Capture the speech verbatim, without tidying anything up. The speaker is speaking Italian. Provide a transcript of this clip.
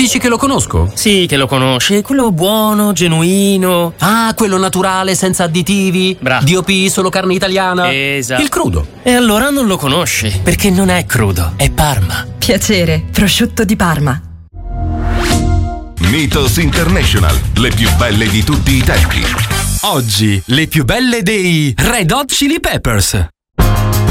Dici che lo conosco? Sì, che lo conosci, quello buono, genuino. Ah, quello naturale, senza additivi. Bravo. D O P, solo carne italiana. Esatto. Il crudo. E allora non lo conosci, perché non è crudo, è Parma. Piacere, prosciutto di Parma. Mythos International, le più belle di tutti i tempi. Oggi le più belle dei Red Hot Chili Peppers.